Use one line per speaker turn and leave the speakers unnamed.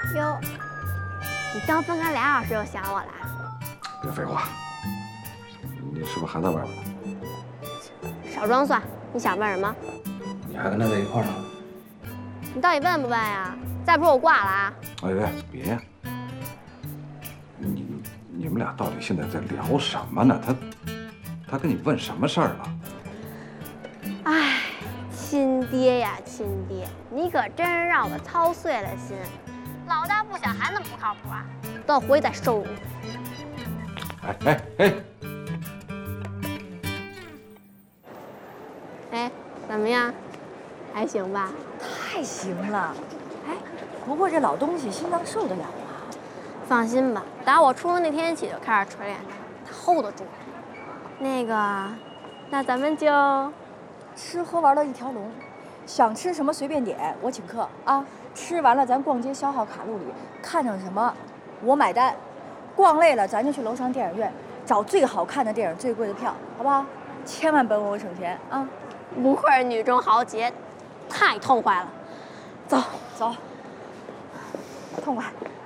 哟，你刚分开2小时就想我了？
别废话，你是不是还在外边？
少装蒜！你想问什么？
你还跟他在一块儿呢？
你到底问不问呀？再不说我挂了啊！
哎，别呀！你们俩到底现在在聊什么呢？他跟你问什么事儿了？
哎，亲爹呀，亲爹，你可真是让我操碎了心。老大不小还那么不靠谱啊！等我回去再收拾你。哎，怎么样？还行吧？
太行了！哎，不过这老东西心脏受得了吗？
放心吧，打我出生那天起就开始锤炼他，他 hold 得住。那个，那咱们就
吃喝玩乐一条龙，想吃什么随便点，我请客啊！吃完了咱逛街消耗卡路里，看上什么我买单。逛累了咱就去楼上电影院找最好看的电影最贵的票，好不好？千万本我省钱啊！
不愧是女中豪杰，太痛快了。走
走，痛快。